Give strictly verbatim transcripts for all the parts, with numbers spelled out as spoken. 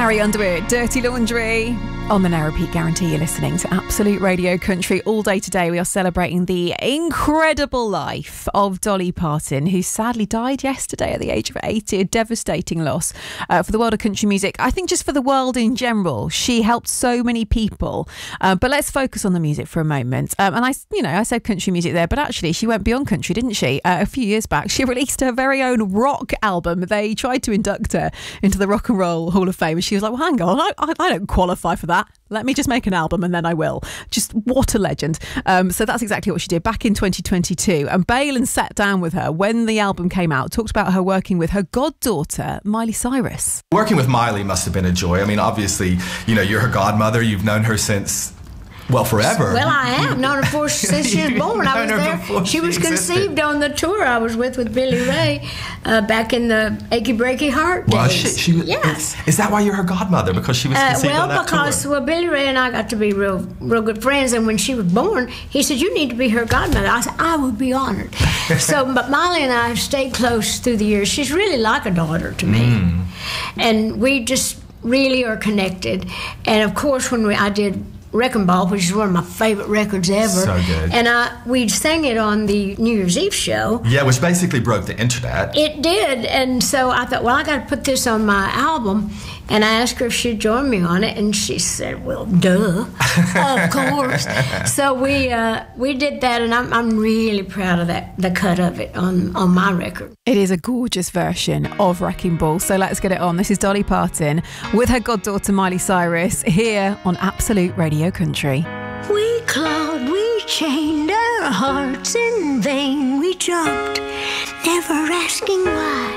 Carrie Underwood, Dirty Laundry. On the No Repeat Guarantee, you're listening to Absolute Radio Country. All day today, we are celebrating the incredible life of Dolly Parton, who sadly died yesterday at the age of eighty. A devastating loss uh, for the world of country music. I think just for the world in general, she helped so many people. Uh, but let's focus on the music for a moment. Um, and I, you know, I said country music there, but actually she went beyond country, didn't she? Uh, a few years back, she released her very own rock album. They tried to induct her into the Rock and Roll Hall of Fame, and she was like, well, hang on, I, I, I don't qualify for that. Let me just make an album and then I will. Just what a legend. Um, so that's exactly what she did back in twenty twenty-two. And Baylan sat down with her when the album came out, talked about her working with her goddaughter, Miley Cyrus. Working with Miley must have been a joy. I mean, obviously, you know, you're her godmother. You've known her since... Well, forever. Well, I have known her for, since she was born. I was there. She, she was existed. conceived on the tour I was with with Billy Ray uh, back in the Achy Breaky Heart days. Well, she, she was. Yes. Is, is that why you're her godmother? Because she was conceived uh, well, on that because tour? well, Billy Ray and I got to be real, real good friends. And when she was born, he said, "You need to be her godmother." I said, "I would be honored." So, but Molly and I have stayed close through the years. She's really like a daughter to me, mm. and we just really are connected. And of course, when we I did. Wrecking Ball, which is one of my favorite records ever. So good. And I, we sang it on the New Year's Eve show. Yeah, which basically broke the internet. It did. And so I thought, well, I got to put this on my album. And I asked her if she'd join me on it, and she said, well, duh, of course. So we uh, we did that, and I'm I'm really proud of that, the cut of it on, on my record. It is a gorgeous version of Wrecking Ball, so let's get it on. This is Dolly Parton with her goddaughter Miley Cyrus here on Absolute Radio Country. We clawed, we chained our hearts in vain. We jumped, never asking why.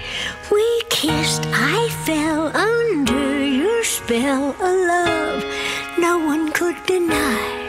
We kissed, I fell under your spell of love no one could deny.